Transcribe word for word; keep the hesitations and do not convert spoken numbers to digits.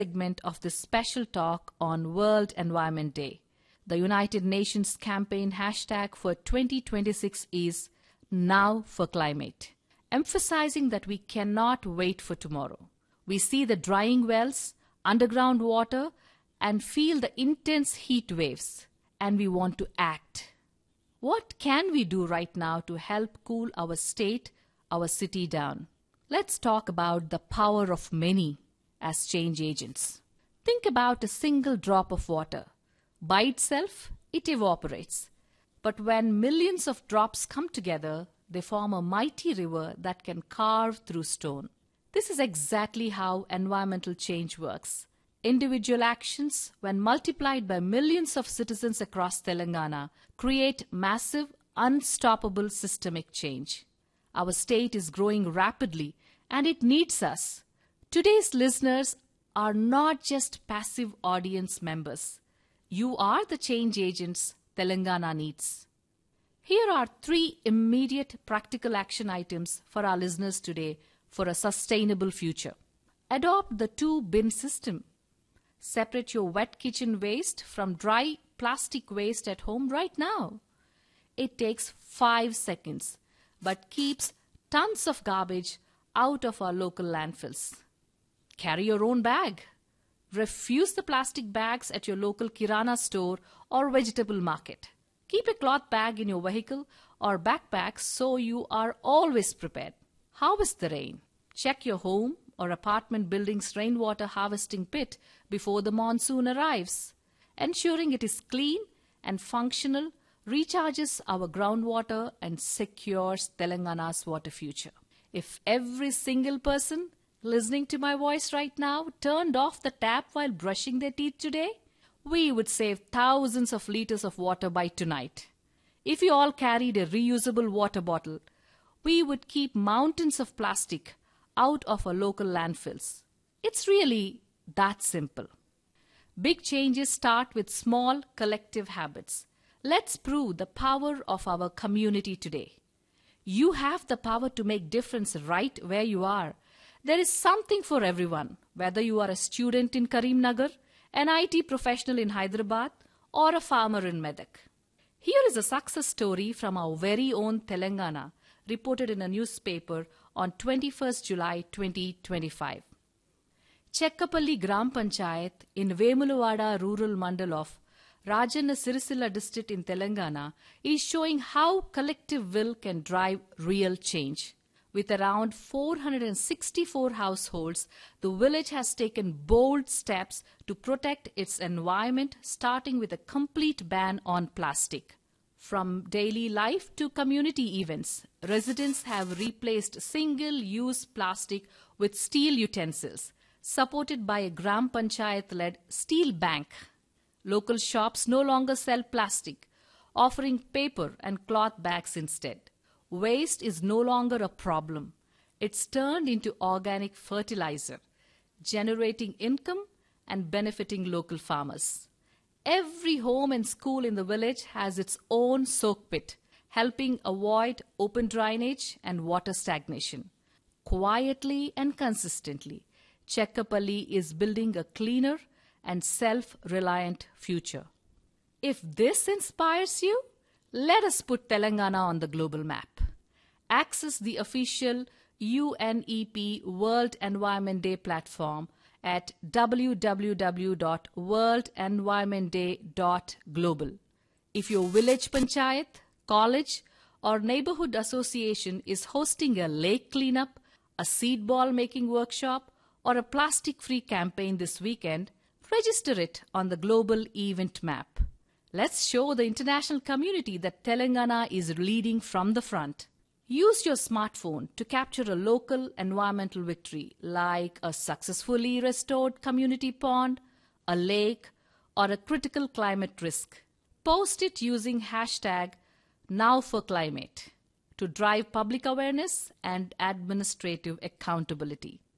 segment of this special talk on World Environment Day. The United Nations campaign hashtag for twenty twenty-six is Now for Climate, emphasizing that we cannot wait for tomorrow. We see the drying wells, underground water, and feel the intense heat waves, and we want to act. What can we do right now to help cool our state, our city down? Let's talk about the power of many as change agents. Think about a single drop of water. By itself, it evaporates. But when millions of drops come together, they form a mighty river that can carve through stone. This is exactly how environmental change works. Individual actions, when multiplied by millions of citizens across Telangana, create massive, unstoppable systemic change. Our state is growing rapidly, and it needs us. Today's listeners are not just passive audience members. You are the change agents Telangana needs. Here are three immediate practical action items for our listeners today for a sustainable future. Adopt the two-bin system. Separate your wet kitchen waste from dry plastic waste at home right now. It takes five seconds, but keeps tons of garbage out of our local landfills. Carry your own bag. Refuse the plastic bags at your local kirana store or vegetable market. Keep a cloth bag in your vehicle or backpack so you are always prepared. Harvest the rain. Check your home or apartment building's rainwater harvesting pit before the monsoon arrives. Ensuring it is clean and functional recharges our groundwater and secures Telangana's water future. If every single person listening to my voice right now turned off the tap while brushing their teeth today, we would save thousands of liters of water by tonight. If we all carried a reusable water bottle, we would keep mountains of plastic out of our local landfills. It's really that simple. Big changes start with small collective habits. Let's prove the power of our community today. You have the power to make difference right where you are. There is something for everyone, whether you are a student in Karimnagar, an I T professional in Hyderabad, or a farmer in Medak. Here is a success story from our very own Telangana, reported in a newspaper on twenty-first July twenty twenty-five. Chekkapalli Gram Panchayat in Vemulawada rural mandal of Rajanna Sirisilla district in Telangana is showing how collective will can drive real change. With around four hundred sixty-four households, the village has taken bold steps to protect its environment, starting with a complete ban on plastic. From daily life to community events, residents have replaced single-use plastic with steel utensils, supported by a Gram Panchayat-led steel bank. Local shops no longer sell plastic, offering paper and cloth bags instead. Waste is no longer a problem. It's turned into organic fertilizer, generating income and benefiting local farmers. Every home and school in the village has its own soak pit, helping avoid open drainage and water stagnation. Quietly and consistently, Chekkapalli is building a cleaner and self-reliant future. If this inspires you, let us put Telangana on the global map. Access the official U N E P World Environment Day platform at w w w dot world environment day dot global. If your village panchayat, college, or neighborhood association is hosting a lake cleanup, a seed ball making workshop, or a plastic-free campaign this weekend, register it on the global event map. Let's show the international community that Telangana is leading from the front. Use your smartphone to capture a local environmental victory like a successfully restored community pond, a lake, or a critical climate risk. Post it using hashtag Now for Climate to drive public awareness and administrative accountability.